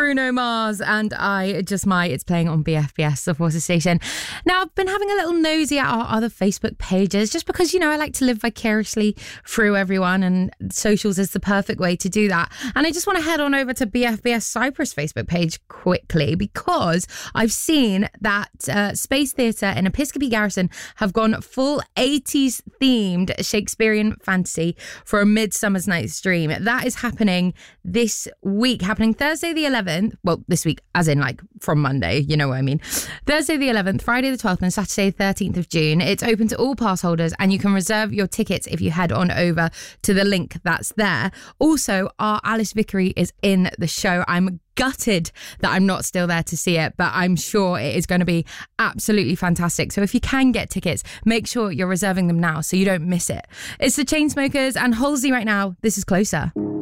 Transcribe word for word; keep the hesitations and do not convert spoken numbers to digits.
Bruno Mars and I Just Might. It's playing on B F B S, the Forces Station. Now, I've been having a little nosy at our other Facebook pages just because, you know, I like to live vicariously through everyone, and socials is the perfect way to do that. And I just want to head on over to B F B S Cyprus Facebook page quickly because I've seen that uh, Space Theatre and Episcopi Garrison have gone full eighties themed Shakespearean fantasy for a Midsummer's Night stream. That is happening this week, happening Thursday the eleventh. Well, this week, as in like from Monday, you know what I mean. Thursday the eleventh, Friday the twelfth, and Saturday the thirteenth of June. It's open to all pass holders, and you can reserve your tickets if you head on over to the link that's there. Also, our Alice Vickery is in the show. I'm gutted that I'm not still there to see it, but I'm sure it is going to be absolutely fantastic. So if you can get tickets, make sure you're reserving them now so you don't miss it. It's the Chainsmokers and Halsey right now. This is Closer.